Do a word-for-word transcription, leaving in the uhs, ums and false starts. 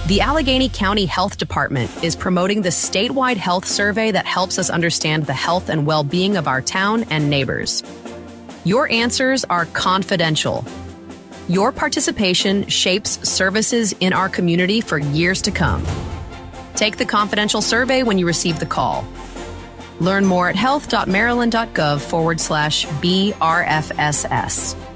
The Allegheny County Health Department is promoting the statewide health survey that helps us understand the health and well-being of our town and neighbors. Your answers are confidential. Your participation shapes services in our community for years to come. Take the confidential survey when you receive the call. Learn more at health.maryland.gov forward slash BRFSS.